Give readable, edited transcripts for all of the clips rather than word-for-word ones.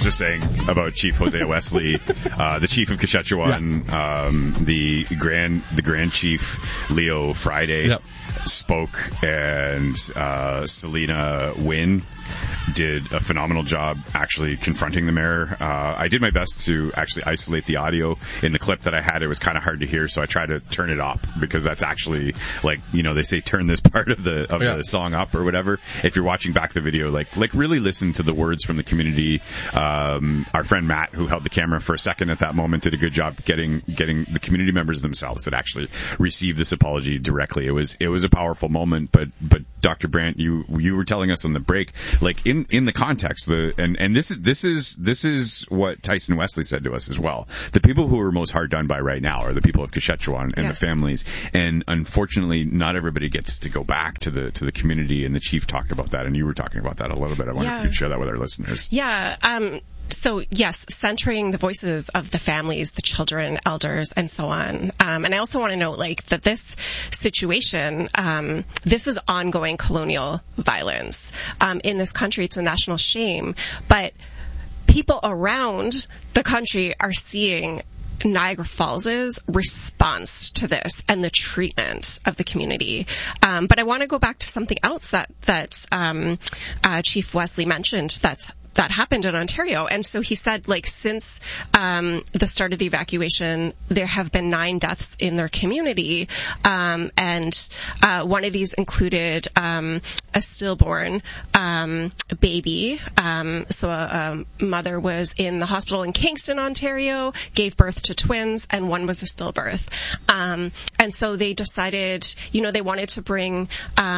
just saying about Chief Hosea Wesley, the chief of Kashechewan, the Grand Chief Leo Friday spoke, and Selena Wynn did a phenomenal job actually confronting the mayor. I did my best to actually isolate the audio. In the clip that I had, it was kind of hard to hear, so I tried to turn it up, because that's actually, like, you know, they say turn this part of the song up or whatever. If you're watching back the video, like really listen to the words from the community. Our friend Matt, who held the camera for a second at that moment, did a good job getting the community members themselves that actually received this apology directly. It was a powerful moment, but Dr. Brandt, you were telling us on the break, like in the context, and this is what Tyson Wesley said to us as well. The people who are most hard done by right now are the people of Kashechewan and the families, and unfortunately, not everybody gets to go back to the community. And the chief talked about that, and you were talking about that a little bit. I wanted you to share that with our listeners. Yeah. So yes, centering the voices of the families, the children, elders, and so on. And I also want to note, like, that this situation, this is ongoing colonial violence in this country. It's a national shame, but people around the country are seeing Niagara Falls' response to this and the treatment of the community. But I want to go back to something else that Chief Wesley mentioned that happened in Ontario. And so he said, like, since the start of the evacuation, there have been 9 deaths in their community. And one of these included a stillborn baby. So a mother was in the hospital in Kingston, Ontario, gave birth to twins, and one was a stillbirth. And so they decided, they wanted to bring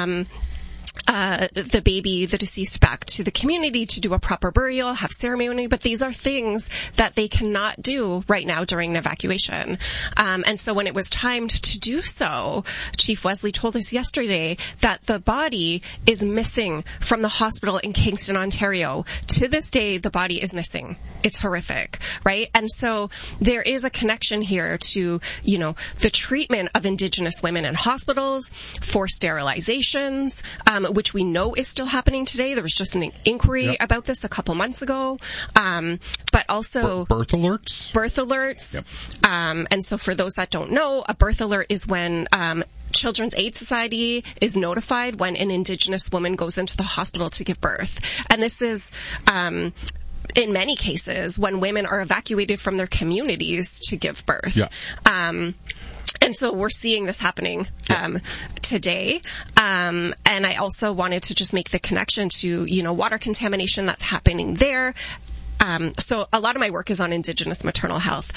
the baby, the deceased, back to the community to do a proper burial, have ceremony, but these are things that they cannot do right now during an evacuation. And so when it was timed to do so, Chief Wesley told us yesterday that the body is missing from the hospital in Kingston, Ontario. To this day, the body is missing. It's horrific, right? And so there is a connection here to, the treatment of Indigenous women in hospitals, forced sterilizations, which we know is still happening today. There was just an inquiry about this a couple months ago. But also birth alerts. Yep. And so for those that don't know, a birth alert is when Children's Aid Society is notified when an Indigenous woman goes into the hospital to give birth. And this is in many cases when women are evacuated from their communities to give birth. Yeah. And so we're seeing this happening today. And I also wanted to just make the connection to, water contamination that's happening there. So a lot of my work is on Indigenous maternal health,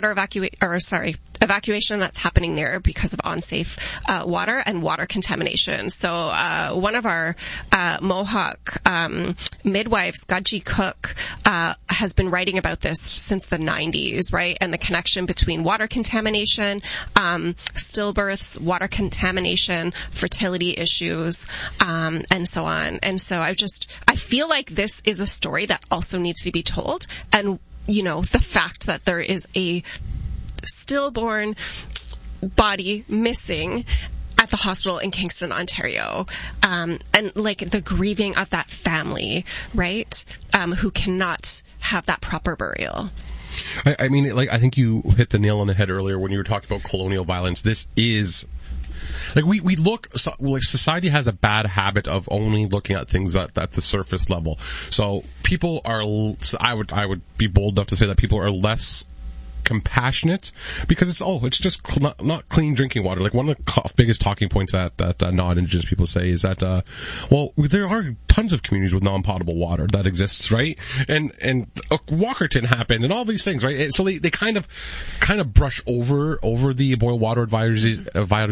evacuation that's happening there because of unsafe water and water contamination. So one of our Mohawk midwives, Gaji Cook, has been writing about this since the 90s, right? And the connection between water contamination, stillbirths, water contamination, fertility issues, and so on. And so I feel like this is a story that also needs to be told. And, the fact that there is a stillborn body missing at the hospital in Kingston, Ontario, and like the grieving of that family, right, who cannot have that proper burial. I mean, I think you hit the nail on the head earlier when you were talking about colonial violence. This is... we look, society has a bad habit of only looking at things at the surface level. So people are, I would be bold enough to say that people are less compassionate because it's just not clean drinking water. Like one of the biggest talking points that non-Indigenous people say is that, there are tons of communities with non-potable water that exists, right? And Walkerton happened and all these things, right? And so they kind of brush over the boil water advisory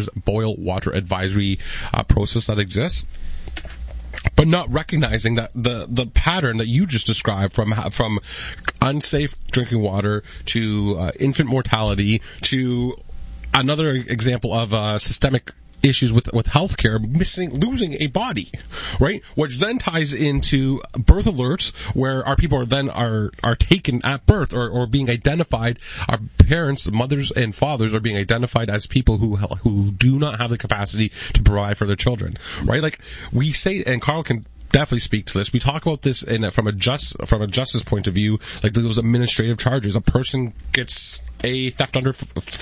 process that exists, but not recognizing that the pattern that you just described from unsafe drinking water to infant mortality to another example of systemic issues with healthcare, losing a body, right? Which then ties into birth alerts, where our people are taken at birth or being identified. Our parents, mothers and fathers are being identified as people who do not have the capacity to provide for their children, right? Like we say, and Carl can definitely speak to this. We talk about this from a justice point of view, like those administrative charges. A person gets a theft under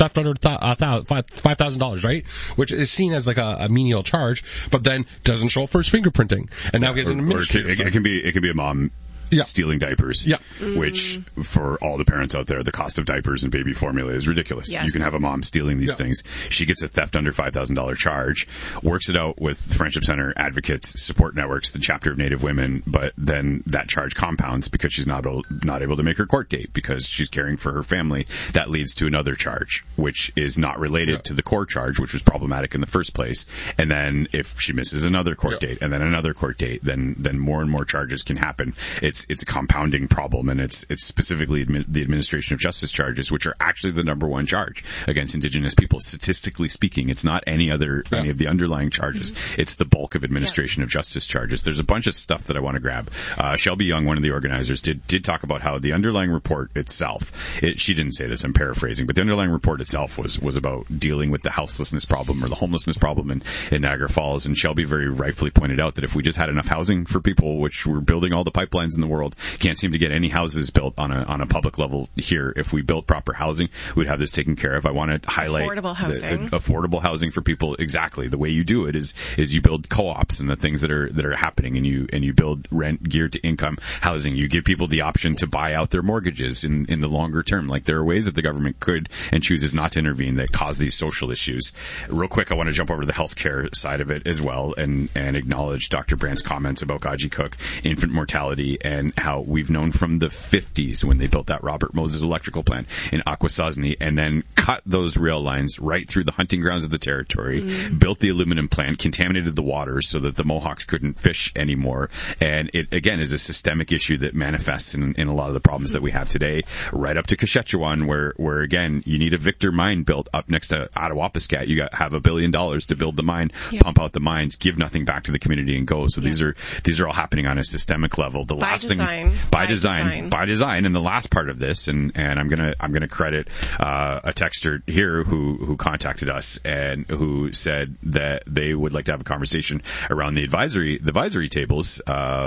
$5,000, right? Which is seen as like a menial charge, but then doesn't show up for his fingerprinting, and now gets an administrative. It can be a mom. Stealing diapers, which for all the parents out there, the cost of diapers and baby formula is ridiculous. Yes. You can have a mom stealing these things. She gets a theft under $5,000 charge, works it out with Friendship Center advocates, support networks, the chapter of Native women, but then that charge compounds because she's not able to make her court date because she's caring for her family. That leads to another charge, which is not related to the core charge, which was problematic in the first place. And then if she misses another court date and then another court date, then more and more charges can happen. It's a compounding problem, and it's specifically the administration of justice charges, which are actually the number one charge against Indigenous people. Statistically speaking, it's not any of the underlying charges. Mm-hmm. It's the bulk of administration of justice charges. There's a bunch of stuff that I want to grab. Shelby Young, one of the organizers, did talk about how the underlying report itself, she didn't say this, I'm paraphrasing, but the underlying report itself was about dealing with the houselessness problem or the homelessness problem in Niagara Falls. And Shelby very rightfully pointed out that if we just had enough housing for people, which we're building all the pipelines in the world, can't seem to get any houses built on a public level here. If we built proper housing, we'd have this taken care of. I want to highlight affordable housing for people. Exactly. The way you do it is you build co-ops and the things that are happening, and you build rent geared to income housing. You give people the option to buy out their mortgages in the longer term. Like, there are ways that the government could and chooses not to intervene that cause these social issues. Real quick, I want to jump over to the healthcare side of it as well and acknowledge Dr. Brandt's comments about Gaji Cook, infant mortality, and how we've known from the 50s when they built that Robert Moses electrical plant in Akwesasne and then cut those rail lines right through the hunting grounds of the territory, built the aluminum plant, contaminated the waters so that the Mohawks couldn't fish anymore. And it, again, is a systemic issue that manifests in a lot of the problems that we have today, right up to Kashechewan, where again, you need a Victor mine built up next to Attawapiskat. You have $1 billion to build the mine, pump out the mines, give nothing back to the community and go. So these are all happening on a systemic level. The last thing, by design. And the last part of this, and I'm gonna credit a texter here who contacted us and who said that they would like to have a conversation around the advisory tables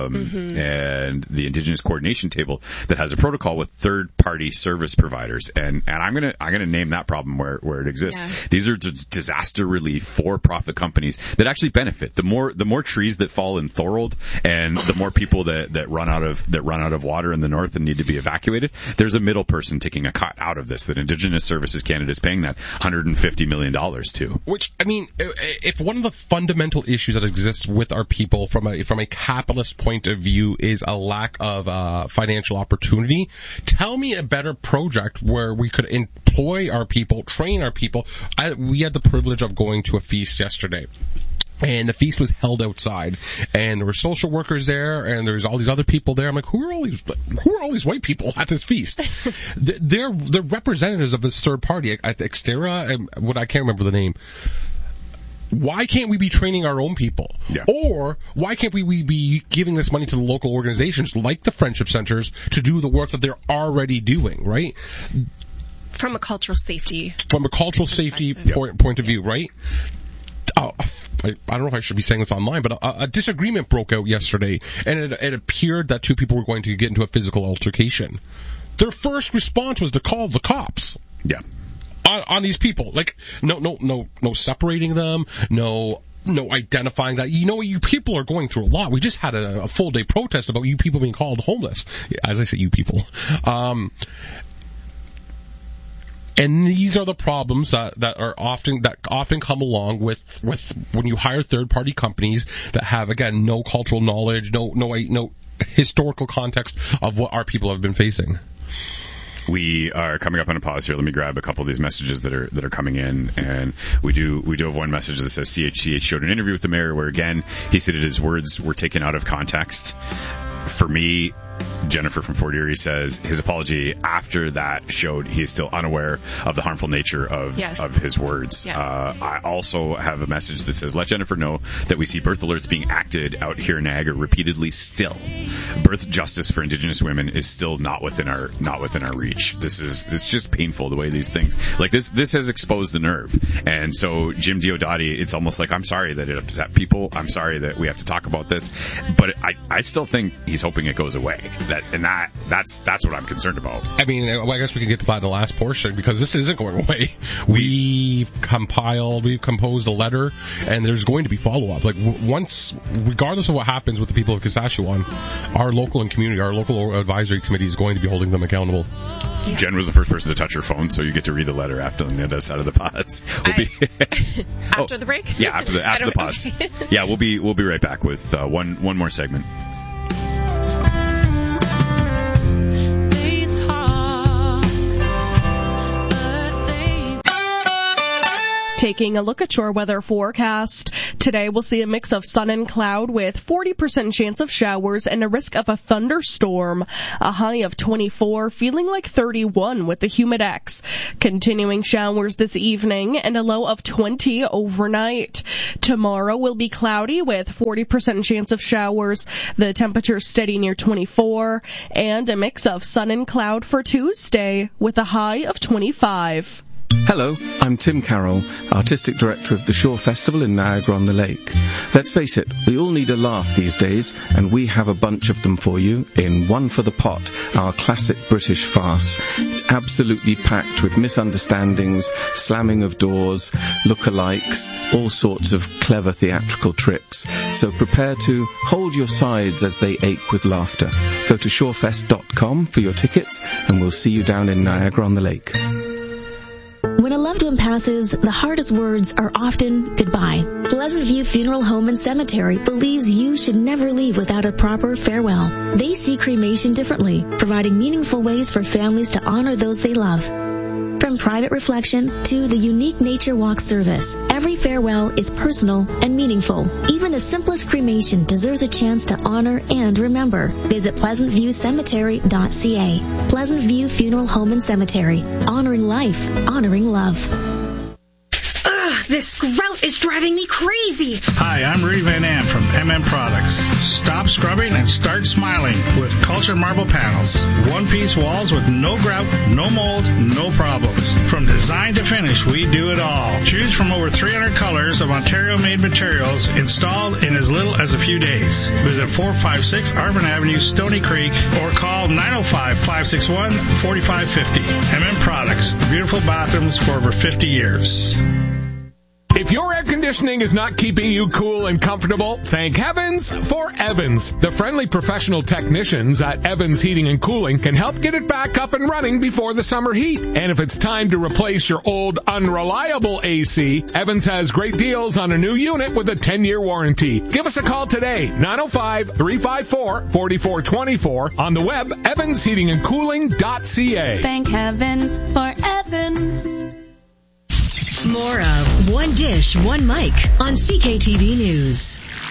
and the Indigenous coordination table that has a protocol with third party service providers. And I'm gonna name that problem where it exists. Yeah. These are disaster relief for-profit companies that actually benefit. The more trees that fall in Thorold and the more people that run out of water in the north and need to be evacuated, there's a middle person taking a cut out of this that Indigenous Services Canada is paying that $150 million to. Which, I mean, if one of the fundamental issues that exists with our people from a capitalist point of view is a lack of financial opportunity, tell me a better project where we could employ our people, train our people. We had the privilege of going to a feast yesterday. And the feast was held outside, and there were social workers there, and there was all these other people there. I'm like, who are all these white people at this feast? They're representatives of this third party at Xterra, and I can't remember the name. Why can't we be training our own people? Yeah. Or why can't we be giving this money to the local organizations like the Friendship Centers to do the work that they're already doing, right? From a cultural safety point of view, right? I don't know if I should be saying this online, but a disagreement broke out yesterday, and it appeared that two people were going to get into a physical altercation. Their first response was to call the cops. Yeah. On these people. Like, no separating them, no identifying that. You know, you people are going through a lot. We just had a full day protest about you people being called homeless. As I say, you people. And these are the problems that often come along with when you hire third party companies that have, again, no cultural knowledge, no historical context of what our people have been facing. We are coming up on a pause here. Let me grab a couple of these messages that are coming in, and we do have one message that says CHCH showed an interview with the mayor where, again, he stated his words were taken out of context. For me, Jennifer from Fort Erie says his apology after that showed he is still unaware of the harmful nature of his words. Yeah. I also have a message that says, let Jennifer know that we see birth alerts being acted out here in Niagara repeatedly still. Birth justice for Indigenous women is still not within our reach. It's just painful the way these things, like this has exposed the nerve. And so Jim Diodati, it's almost like, I'm sorry that it upset people. I'm sorry that we have to talk about this, but I still think he's hoping it goes away. That's what I'm concerned about. I mean, I guess we can get to that in the last portion, because this isn't going away. We've composed a letter, and there's going to be follow-up. Like, once, regardless of what happens with the people of Kashechewan, our local advisory committee is going to be holding them accountable. Yeah. Jen was the first person to touch her phone, so you get to read the letter after on the other side of the pods. After the break? Yeah, after the pods. Yeah, we'll be right back with one more segment. Taking a look at your weather forecast. Today we'll see a mix of sun and cloud with 40% chance of showers and a risk of a thunderstorm. A high of 24, feeling like 31 with the humidex. Continuing showers this evening and a low of 20 overnight. Tomorrow will be cloudy with 40% chance of showers. The temperature steady near 24 and a mix of sun and cloud for Tuesday with a high of 25. Hello, I'm Tim Carroll, Artistic Director of the Shore Festival in Niagara-on-the-Lake. Let's face it, we all need a laugh these days, and we have a bunch of them for you in One for the Pot, our classic British farce. It's absolutely packed with misunderstandings, slamming of doors, lookalikes, all sorts of clever theatrical tricks. So prepare to hold your sides as they ache with laughter. Go to shorefest.com for your tickets, and we'll see you down in Niagara-on-the-Lake. When a loved one passes, the hardest words are often goodbye. Pleasant View Funeral Home and Cemetery believes you should never leave without a proper farewell. They see cremation differently, providing meaningful ways for families to honor those they love. From private reflection to the unique nature walk service, every farewell is personal and meaningful. Even the simplest cremation deserves a chance to honor and remember. Visit pleasantviewcemetery.ca. Pleasant View Funeral Home and Cemetery. Honoring life, honoring love. This grout is driving me crazy. Hi, I'm Rudy Van Am from MM Products. Stop scrubbing and start smiling with Culture Marble Panels. One-piece walls with no grout, no mold, no problems. From design to finish, we do it all. Choose from over 300 colors of Ontario-made materials installed in as little as a few days. Visit 456 Arvin Avenue, Stony Creek, or call 905-561-4550. MM Products. Beautiful bathrooms for over 50 years. If your air conditioning is not keeping you cool and comfortable, thank heavens for Evans. The friendly professional technicians at Evans Heating and Cooling can help get it back up and running before the summer heat. And if it's time to replace your old unreliable AC, Evans has great deals on a new unit with a 10-year warranty. Give us a call today, 905-354-4424, on the web, evansheatingandcooling.ca. Thank heavens for Evans. More of One Dish, One Mic on CKTV News.